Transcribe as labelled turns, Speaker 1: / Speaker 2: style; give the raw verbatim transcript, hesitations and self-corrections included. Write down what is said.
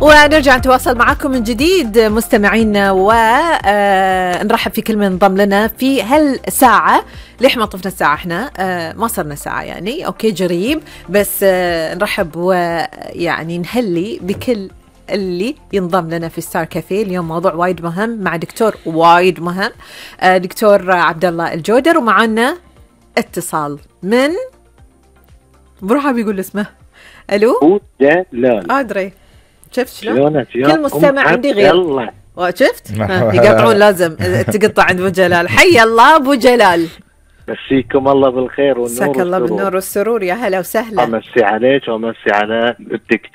Speaker 1: ونرجع نتواصل معكم من جديد مستمعينا، ونرحب في كل من انضم لنا في هالساعة. ليش ما طفنا الساعة احنا؟ آه ما صرنا ساعة يعني، اوكي جريب، بس آه نرحب ويعني نهلي بكل اللي ينضم لنا في ستار كافيه. اليوم موضوع وايد مهم مع دكتور وايد مهم، آه دكتور عبد الله الجودر، ومعنا اتصال من بروحه بيقول اسمه. الو
Speaker 2: جلال.
Speaker 1: ادري شفت شلون كل مستمع عندي غير.
Speaker 2: يلا
Speaker 1: شفت يقطعون، لازم تقطع عند ابو جلال. حي الله ابو جلال،
Speaker 2: مسيكم الله بالخير والنور
Speaker 1: مساك الله بالنور والسرور. يا هلا وسهلا.
Speaker 2: امسي عليك وامسي على الدكتور